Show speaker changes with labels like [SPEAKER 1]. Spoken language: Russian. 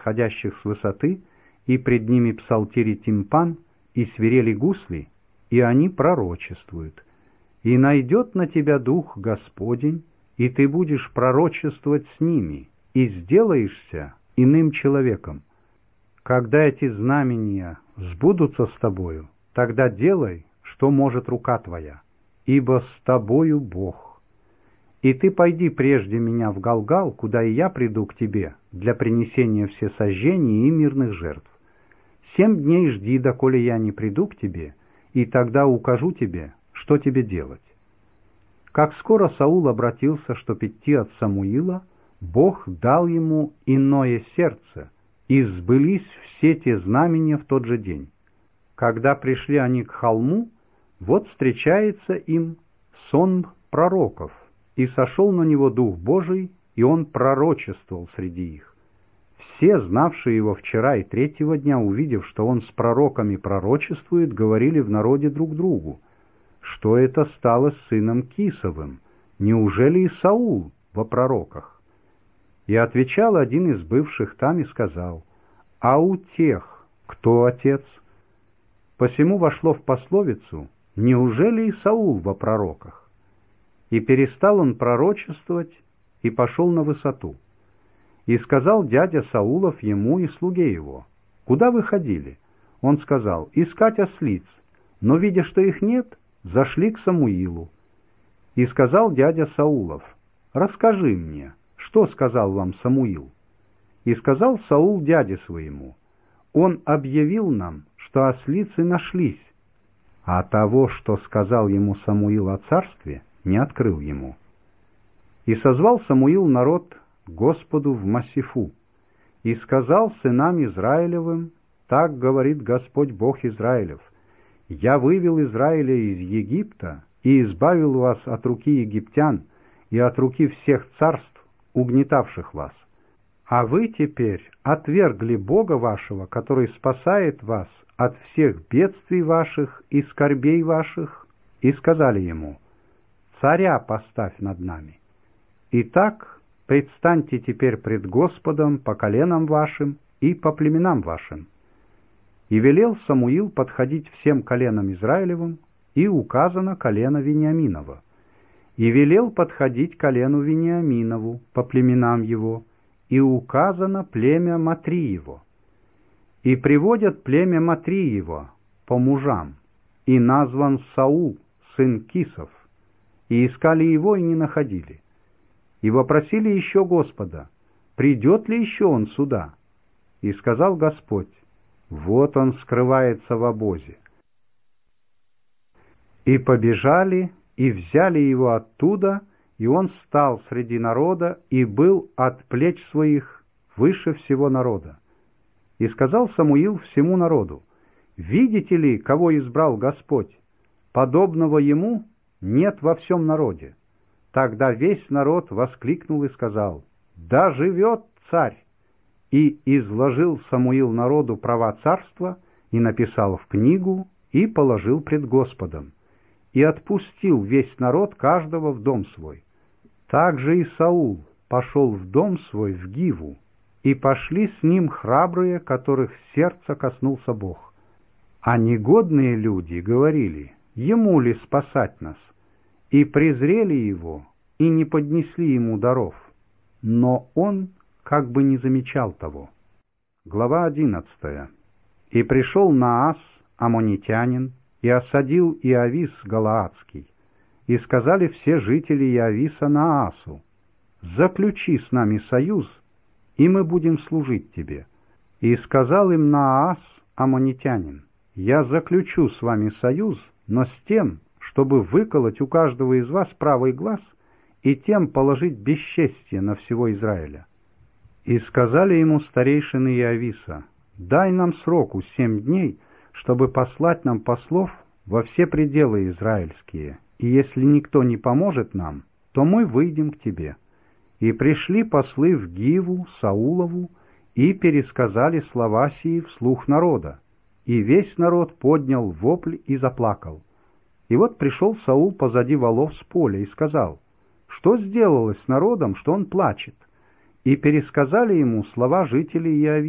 [SPEAKER 1] сходящих с высоты, и пред ними псалтири тимпан, и свирели гусли, и они пророчествуют. И найдет на тебя Дух Господень, и ты будешь пророчествовать с ними, и сделаешься иным человеком. Когда эти знамения сбудутся с тобою, тогда делай, что может рука твоя, ибо с тобою Бог. И ты пойди прежде меня в Галгал, куда и я приду к тебе для принесения всесожжений и мирных жертв. 7 дней жди, доколе я не приду к тебе, и тогда укажу тебе, что тебе делать. Как скоро Саул обратился, чтоб идти от Самуила, Бог дал ему иное сердце, и сбылись все те знамения в тот же день. Когда пришли они к холму, вот встречается им сон пророков, и сошел на него Дух Божий, и он пророчествовал среди их. Все, знавшие его вчера и 3-го дня, увидев, что он с пророками пророчествует, говорили в народе друг другу: что это стало с сыном Кисовым? Неужели и Саул во пророках? И отвечал один из бывших там и сказал: а у тех кто отец? Посему вошло в пословицу: неужели и Саул во пророках? И перестал он пророчествовать, и пошел на высоту. И сказал дядя Саулов ему и слуге его: куда вы ходили? Он сказал: искать ослиц, но, видя, что их нет, зашли к Самуилу. И сказал дядя Саулов: расскажи мне, что сказал вам Самуил? И сказал Саул дяде своему: он объявил нам, что ослицы нашлись, а того, что сказал ему Самуил о царстве, не открыл ему. И созвал Самуил народ Господу в Массифу, и сказал сынам Израилевым: так говорит Господь Бог Израилев: я вывел Израиля из Египта и избавил вас от руки египтян и от руки всех царств, угнетавших вас. А вы теперь отвергли Бога вашего, который спасает вас от всех бедствий ваших и скорбей ваших, и сказали ему: царя поставь над нами. Итак, предстаньте теперь пред Господом по коленам вашим и по племенам вашим. И велел Самуил подходить всем коленам Израилевым, и указано колено Вениаминова. И велел подходить колену Вениаминову по племенам его, и указано племя Матриево. И приводят племя Матриево по мужам, и назван Саул, сын Кисов. И искали его, и не находили. И вопросили еще Господа: придет ли еще он сюда? И сказал Господь: вот он скрывается в обозе. И побежали, и взяли его оттуда, и он стал среди народа, и был от плеч своих выше всего народа. И сказал Самуил всему народу: видите ли, кого избрал Господь? Подобного ему нет во всем народе. Тогда весь народ воскликнул и сказал: да живет царь! И изложил Самуил народу права царства, и написал в книгу, и положил пред Господом, и отпустил весь народ каждого в дом свой. Также и Саул пошел в дом свой в Гиву, и пошли с ним храбрые, которых сердца коснулся Бог. А негодные люди говорили: ему ли спасать нас? И презрели его, и не поднесли ему даров. Но он как бы не замечал того. Глава 11. И пришел Наас, аммонитянин, и осадил Иавис Галаадский. И сказали все жители Иависа Наасу: заключи с нами союз, и мы будем служить тебе. И сказал им Наас, аммонитянин: я заключу с вами союз, но с тем, чтобы выколоть у каждого из вас правый глаз и тем положить бесчестие на всего Израиля. И сказали ему старейшины Иависа: дай нам сроку 7 дней, чтобы послать нам послов во все пределы израильские, и если никто не поможет нам, то мы выйдем к тебе. И пришли послы в Гиву Саулову, и пересказали слова сии вслух народа, и весь народ поднял вопль и заплакал. И вот пришел Саул позади волов с поля и сказал: что сделалось с народом, что он плачет? И пересказали ему слова жителей Иависа.